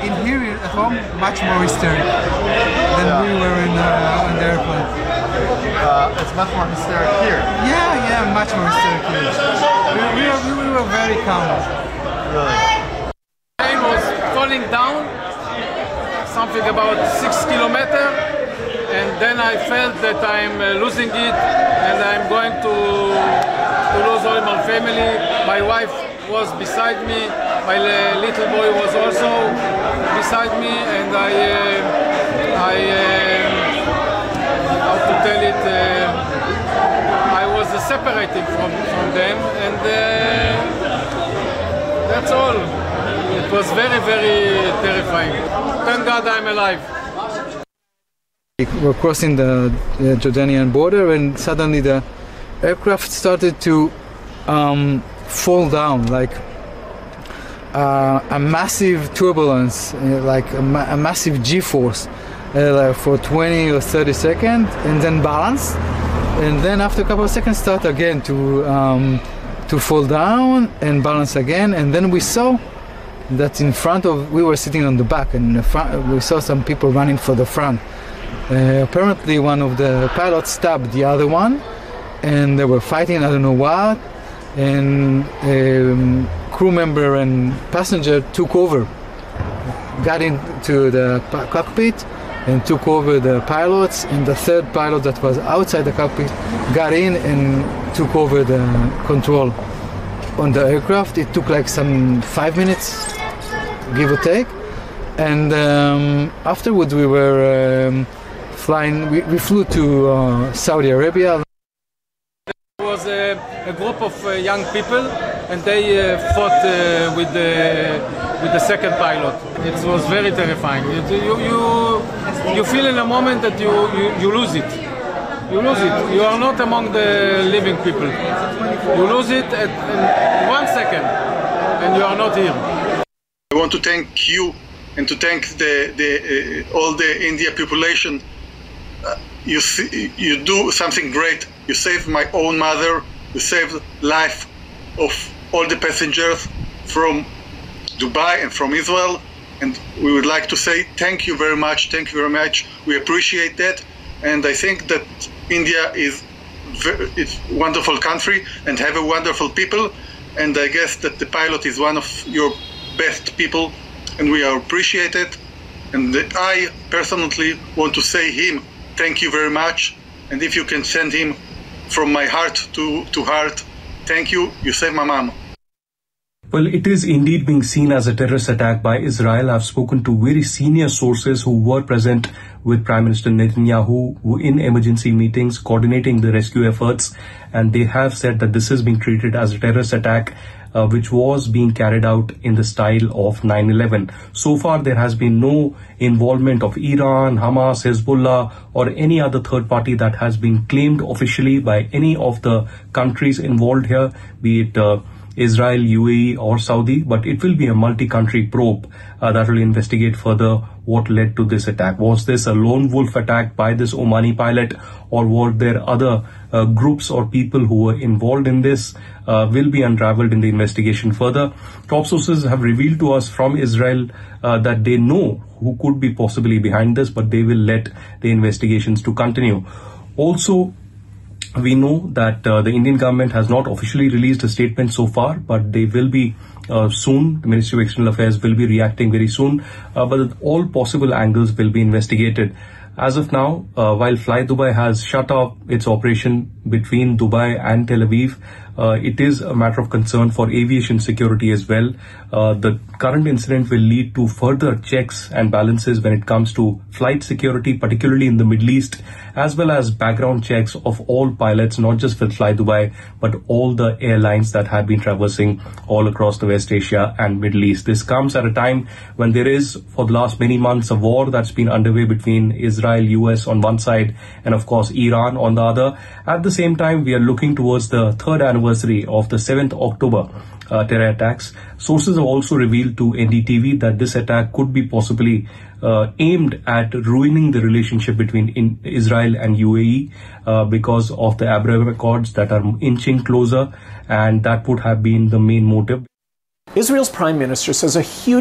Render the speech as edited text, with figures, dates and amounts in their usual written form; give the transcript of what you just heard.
in here at home much more hysteric than we were in on the airplane. It's much more hysteric here. Yeah, much more hysteric here. We were very calm. Really? The plane was falling down, something about 6 kilometers, and then I felt that I'm losing it and I'm going to lose all my family. My wife was beside me, my little boy was also beside me, and how to tell it, I was separated from them, and that's all. It was very, very terrifying. Thank God I'm alive. We're crossing the Jordanian border, and suddenly the aircraft started to fall down, like a massive turbulence, like a massive G-force, like for 20 or 30 seconds, and then balance, and then after a couple of seconds start again to fall down and balance again, and then we saw that in front of, we were sitting on the back, and in the front, we saw some people running for the front. Apparently one of the pilots stabbed the other one, and they were fighting, I don't know what, and crew member and passenger took over, got into the cockpit and took over the pilots, and the third pilot that was outside the cockpit got in and took over the control on the aircraft. It took like some 5 minutes, give or take, and afterwards we were flying, we flew to Saudi Arabia. There was a group of young people, and they fought with the second pilot. It was very terrifying. You feel in a moment that you lose it. You lose it. You are not among the living people. You lose it in 1 second, and you are not here. I want to thank you and to thank all the India population. You do something great. You saved my own mother. You saved life of all the passengers from Dubai and from Israel. And we would like to say thank you very much. Thank you very much. We appreciate that. And I think that India is a wonderful country and have a wonderful people. And I guess that the pilot is one of your best people, and we are appreciated. And I personally want to say him thank you very much. And if you can send him from my heart to heart, thank you. You saved my mom. Well, it is indeed being seen as a terrorist attack by Israel. I've spoken to very senior sources who were present with Prime Minister Netanyahu in emergency meetings coordinating the rescue efforts, and they have said that this is being treated as a terrorist attack which was being carried out in the style of 9/11. So far, there has been no involvement of Iran, Hamas, Hezbollah, or any other third party that has been claimed officially by any of the countries involved here, be it Israel, UAE or Saudi, but it will be a multi-country probe that will investigate further what led to this attack. Was this a lone wolf attack by this Omani pilot, or were there other groups or people who were involved in this? Will be unraveled in the investigation further. Top sources have revealed to us from Israel that they know who could be possibly behind this, but they will let the investigations to continue. Also, we know that the Indian government has not officially released a statement so far, but they will be soon. The Ministry of External Affairs will be reacting very soon, but all possible angles will be investigated. As of now, while Fly Dubai has shut off its operation between Dubai and Tel Aviv, it is a matter of concern for aviation security as well. The current incident will lead to further checks and balances when it comes to flight security, particularly in the Middle East, as well as background checks of all pilots, not just with Fly Dubai, but all the airlines that have been traversing all across the West Asia and Middle East. This comes at a time when there is, for the last many months, a war that's been underway between Israel, US on one side, and of course Iran on the other. At the same time, we are looking towards the third anniversary of the 7th October terror attacks. Sources have also revealed to NDTV that this attack could be possibly aimed at ruining the relationship between Israel and UAE because of the Abraham Accords that are inching closer, and that would have been the main motive. Israel's prime minister says a huge